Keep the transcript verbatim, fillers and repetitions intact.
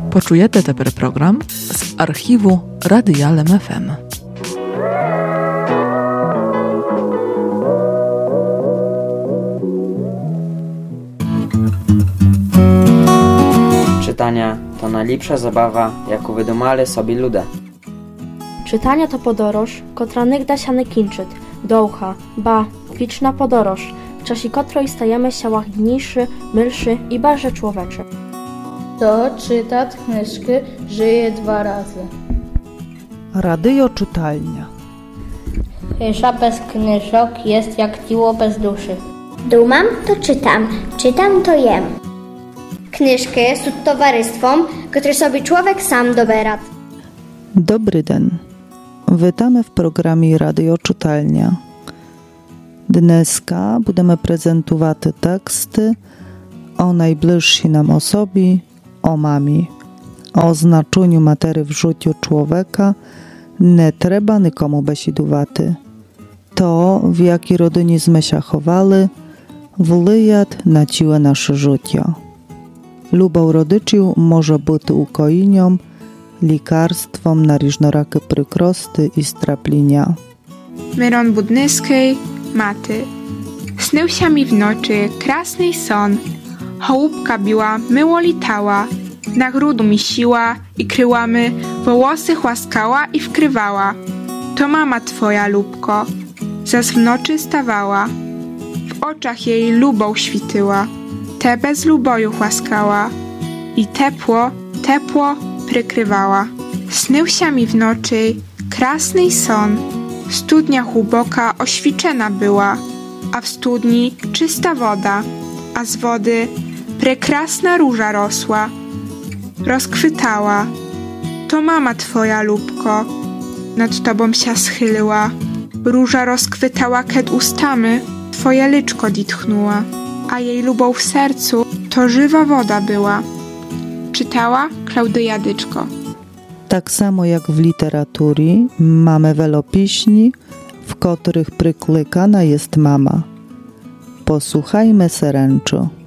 Почуєте тепер програм з архіву Радія Лем Еф Ем. Czytania to najlepsza zabawa, jaką wydumali sobie ludzie. Czytania to podoroż, kotra nigda się nie kinczyt, dołcha, ba, wiczna podoroż, w czasie której stajemy się łagodniejszy, milszy i bardziej człowieczy. To czytać knyżki żyje dwa razy. Radio czytalnia. Chysza bez knyżok jest jak ciło bez duszy. Dumam to czytam, czytam to jem. Knyżki są towarzystwem, które sobie człowiek sam dobera. Dobry den. Witamy w programie Radio Czytalnia. Dneska budemy prezentować teksty o najbliższej nam osobie, o mamie. O znaczeniu materii w życiu człowieka nie trzeba nikomu besidować. To, w jakiej rodzinizmy się chowali, wpływa na całe nasze życie. Lubow rodziców może być ukojenią, lekarstwem na różnorakie przykrosty i straplenia. Myron Budnyskiej, maty. Snył się mi w nocy krasny son. Chołupka biła, myło litała. Na grudu mi siła i kryłamy, wołosy chłaskała i wkrywała. To mama twoja, Lubko, zas w nocy stawała. W oczach jej lubow śwityła, te bez luboju chłaskała. I tepło, tepło przykrywała. Snył się mi w nocy krasny son. Studnia głęboka oświczona była, a w studni czysta woda, a z wody prekrasna róża rosła. Rozkwitała. To mama twoja, Lubko, nad tobą się schyliła. Róża rozkwitała, kiedy ustami twoje lyczko ditchnęła, a jej lubow w sercu to żywa woda była. Czytała Klaudyja Dyczko. Tak samo jak w literaturze mamy wiele pieśni, w których przyklykana jest mama. Posłuchajmy seręczo.